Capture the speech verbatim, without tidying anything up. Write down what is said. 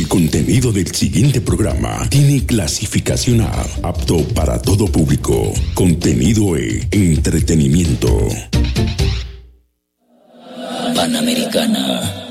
El contenido del siguiente programa tiene clasificación A, apto para todo público. Contenido E, entretenimiento. Panamericana.